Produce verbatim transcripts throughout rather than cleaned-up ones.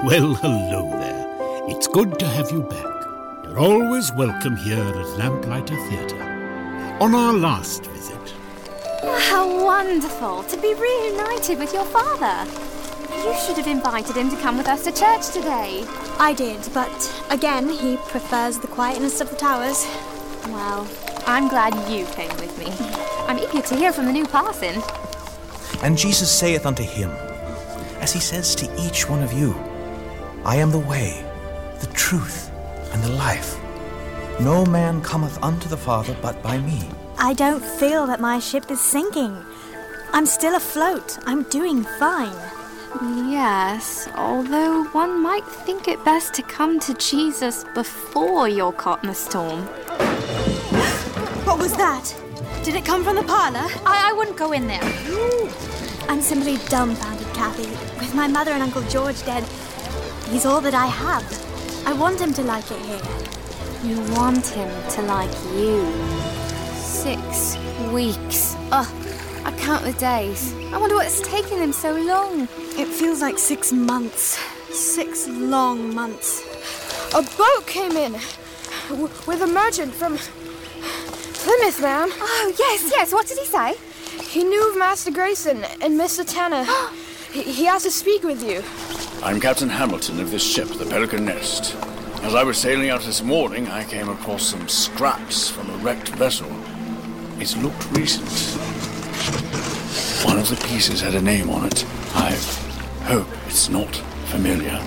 Well, hello there. It's good to have you back. You're always welcome here at Lamplighter Theatre. On our last visit... Oh, how wonderful to be reunited with your father. You should have invited him to come with us to church today. I did, but again, he prefers the quietness of the towers. Well, I'm glad you came with me. I'm eager to hear from the new parson. And Jesus saith unto him, as he says to each one of you, I am the way, the truth, and the life. No man cometh unto the Father but by me. I don't feel that my ship is sinking. I'm still afloat. I'm doing fine. Yes, although one might think it best to come to Jesus before you're caught in a storm. What was that? Did it come from the parlour? I, I wouldn't go in there. I'm simply dumbfounded, Kathy. With my mother and Uncle George dead, he's all that I have. I want him to like it here. You want him to like you. Six weeks. Ugh, I count the days. I wonder what's taking him so long. It feels like six months. Six long months. A boat came in w- with a merchant from Plymouth, ma'am. Oh, yes, yes. What did he say? He knew of Master Grayson and Mister Tanner. he, he has to speak with you. I'm Captain Hamilton of this ship, the Pelican Nest. As I was sailing out this morning, I came across some scraps from a wrecked vessel. It looked recent. One of the pieces had a name on it. I hope it's not familiar.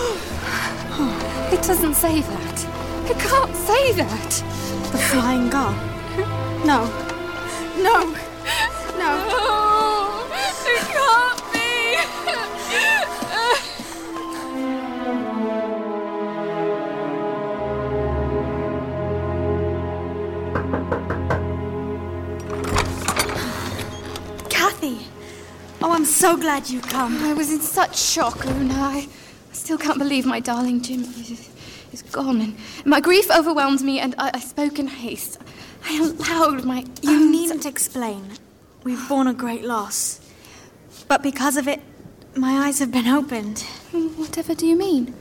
It doesn't say that. It can't say that. The Flying Gull. No. No. No. Oh, it can't be. Kathy! Oh, I'm so glad you come. I was in such shock, Una. I still can't believe my darling Jim is, is gone. And my grief overwhelmed me, and I, I spoke in haste. I allowed my... You needn't explain. We've borne a great loss. But because of it, my eyes have been opened. Whatever do you mean?